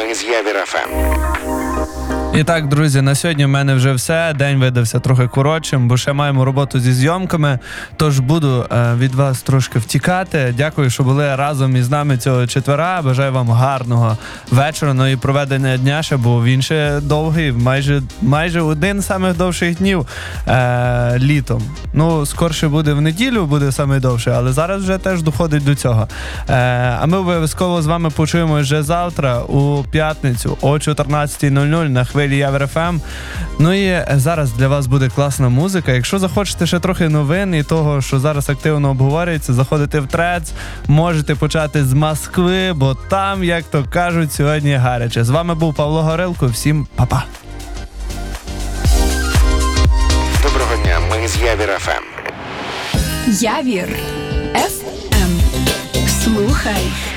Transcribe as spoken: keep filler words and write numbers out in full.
Ми з Явір еф ем. І так, друзі, на сьогодні в мене вже все. День видався трохи коротшим, бо ще маємо роботу зі зйомками. Тож буду е, від вас трошки втікати. Дякую, що були разом із нами цього четвера. Бажаю вам гарного вечора, ну і проведення дня ще, бо він ще довгий, майже, майже один з самих довших днів е, літом. Ну, скорше буде в неділю, буде найдовше, але зараз вже теж доходить до цього. Е, а ми обов'язково з вами почуємося вже завтра, у п'ятницю, о чотирнадцята нуль нуль на хвилі Явір еф ем. Ну і зараз для вас буде класна музика. Якщо захочете ще трохи новин і того, що зараз активно обговорюється, заходите в Threads, можете почати з Москви, бо там, як то кажуть, сьогодні гаряче. З вами був Павло Горилко. Всім па-па. Доброго дня, ми з Явір еф ем. Явір еф ем. Слухай